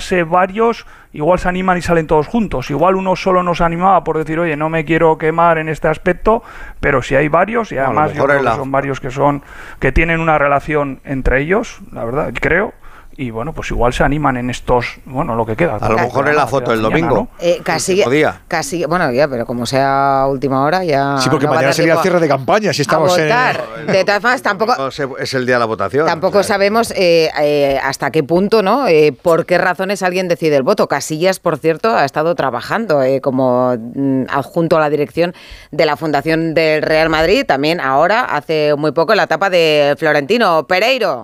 varios, igual se animan y salen todos juntos. Igual uno solo nos animaba por decir, oye, no me quiero quemar en este aspecto, pero si hay varios, y además yo creo que son varios que tienen una relación entre ellos, la verdad, creo. Y bueno, pues igual se animan en estos, bueno, lo que queda. A lo mejor en la foto del domingo. Casi, bueno, ya, pero como sea última hora, ya. Sí, porque mañana sería el cierre de campaña, si estamos en. De todas formas, tampoco. Es el día de la votación. Tampoco sabemos hasta qué punto, ¿no? Por qué razones alguien decide el voto. Casillas, por cierto, ha estado trabajando como adjunto a la dirección de la Fundación del Real Madrid, también ahora, hace muy poco, en la etapa de Florentino Pereiro.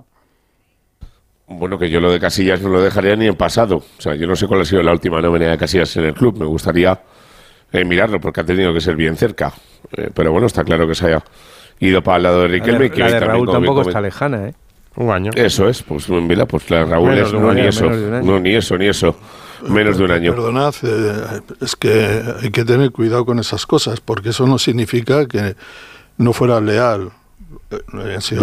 Bueno, que yo lo de Casillas no lo dejaría ni en pasado. O sea, yo no sé cuál ha sido la última nómina de Casillas en el club. Me gustaría mirarlo porque ha tenido que ser bien cerca. Pero bueno, está claro que se haya ido para el lado de Riquelme. La de Raúl tampoco está lejana, ¿eh? Un año. Eso es. Pues mira, pues la de Raúl es ni eso. Menos de un año. Perdonad, es que hay que tener cuidado con esas cosas porque eso no significa que no fuera leal. No he dicho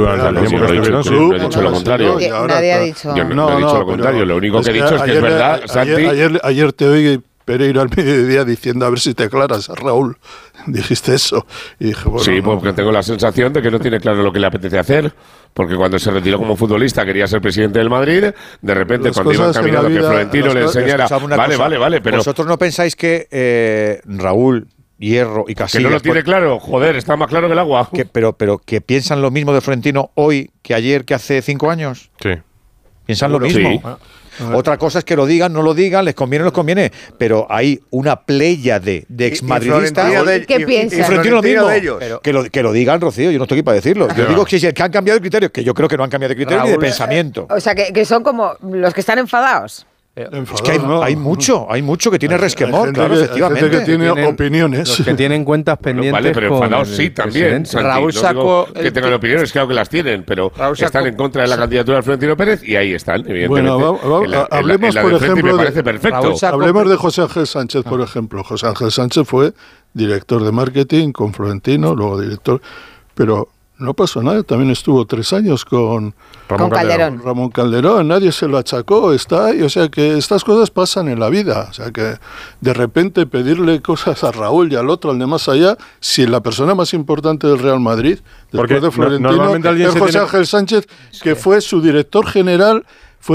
lo contrario. Nadie ha dicho. Yo no he dicho lo contrario. Lo único que he dicho es que es verdad, Santi. Ayer te oí Pereiro al mediodía diciendo a ver si te aclaras, Raúl. Dijiste eso. Y dije, bueno, sí, porque tengo la sensación de que no tiene claro lo que le apetece hacer. Porque cuando se retiró como futbolista quería ser presidente del Madrid. De repente, cuando iba encaminado que Florentino le enseñara. Vale, pero. ¿Vosotros no pensáis que Raúl, Hierro y Casillas... Que no lo tiene claro, joder, está más claro que el agua. Pero que piensan lo mismo de Florentino hoy que ayer, que hace 5 años. Sí. Piensan lo mismo. Sí. Otra cosa es que lo digan, no lo digan, les conviene, pero hay una pléyade de exmadridistas. ¿Qué piensan? Y Florentino lo mismo. Que lo digan, Rocío, yo no estoy aquí para decirlo. Yo digo que han cambiado de criterio, que yo creo que no han cambiado de criterio ni de pensamiento. O sea, que son como los que están enfadados. Es que hay mucho que tiene resquemor, claro, efectivamente. Hay gente que tiene opiniones. Los que tienen cuentas pendientes. Vale, pero enfadados sí también. Santi, Raúl sacó. Que tengan opiniones, claro que las tienen, pero están en contra de la candidatura de Florentino Pérez y ahí están, evidentemente. Bueno, hablemos, por ejemplo, me parece perfecto. Hablemos de José Ángel Sánchez, por ejemplo. José Ángel Sánchez fue director de marketing con Florentino, luego director. Pero no pasó nada, también estuvo 3 años con Ramón Calderón, nadie se lo achacó, está ahí, o sea que estas cosas pasan en la vida, o sea que de repente pedirle cosas a Raúl y al otro, al de más allá, si la persona más importante del Real Madrid, después de Florentino, es José Ángel Sánchez, que fue su director general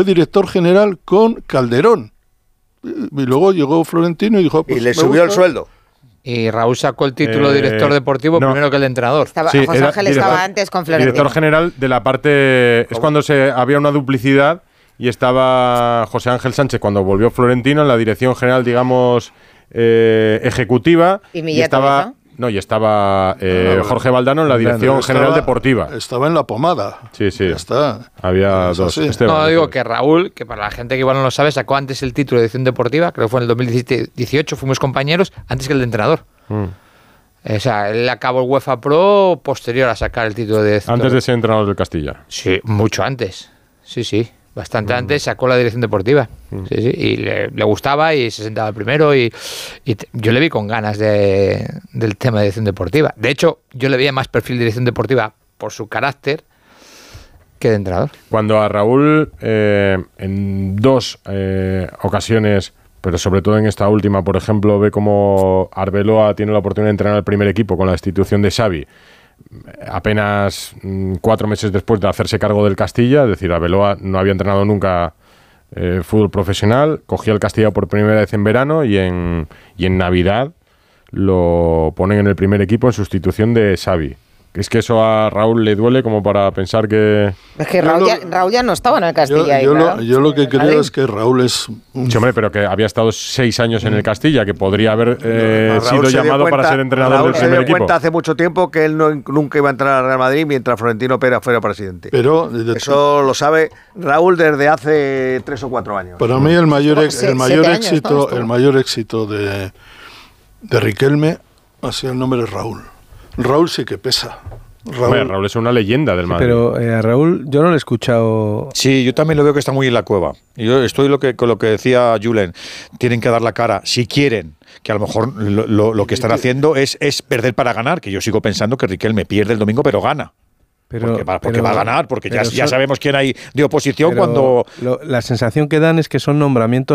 con Calderón, y luego llegó Florentino y dijo... Pues, y le subió el sueldo. Y Raúl sacó el título de director deportivo primero que el de entrenador. José Ángel estaba antes con Florentino. Director general de la parte... Es cuando había una duplicidad y estaba José Ángel Sánchez cuando volvió Florentino en la dirección general, digamos, ejecutiva. Y estaba... ¿no? Y estaba Jorge Valdano en la dirección general deportiva. Estaba en la pomada. Sí. Ya está. Había dos. No, digo que Raúl, que para la gente que igual no lo sabe, sacó antes el título de dirección deportiva, creo que fue en el 2018, fuimos compañeros, antes que el de entrenador. O sea, él acabó el UEFA Pro posterior a sacar el título de dirección. Antes de ser entrenador del Castilla. Sí, mucho antes. Sí. Bastante antes sacó la dirección deportiva. Sí, y le gustaba y se sentaba primero y yo le vi con ganas del tema de dirección deportiva. De hecho, yo le veía más perfil de dirección deportiva por su carácter que de entrenador. Cuando a Raúl, en 2 ocasiones, pero sobre todo en esta última, por ejemplo, ve cómo Arbeloa tiene la oportunidad de entrenar al primer equipo con la destitución de Xavi, apenas 4 meses después de hacerse cargo del Castilla, es decir, Arbeloa no había entrenado nunca fútbol profesional, cogía el Castilla por primera vez en verano y en Navidad lo ponen en el primer equipo en sustitución de Xavi. Es que eso a Raúl le duele como para pensar que... Es que Raúl ya no estaba en el Castilla. Yo lo que creo es que Raúl es... Sí, hombre, pero que había estado 6 años en el Castilla, que podría haber sido llamado para ser entrenador del primer equipo. Raúl se dio cuenta hace mucho tiempo que él nunca iba a entrar al Real Madrid mientras Florentino Pérez fuera presidente. Pero eso lo sabe Raúl desde hace 3 o 4 años. Para mí el mayor éxito de Riquelme ha sido el nombre de Raúl. Raúl sí que pesa. Raúl es una leyenda del Madrid. Pero a Raúl yo no lo he escuchado. Sí, yo también lo veo que está muy en la cueva. Yo estoy con lo que decía Julen. Tienen que dar la cara si quieren. Que a lo mejor lo que están haciendo es perder para ganar. Que yo sigo pensando que Riquelme pierde el domingo, pero gana. Porque va a ganar, porque ya sabemos quién hay de oposición cuando... La sensación que dan es que son nombramientos